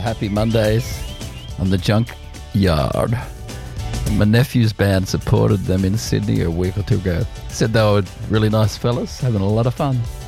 Happy Mondays on the Junk Yard. My nephew's band supported them in Sydney a week or two ago. Said they were really nice fellas, having a lot of fun.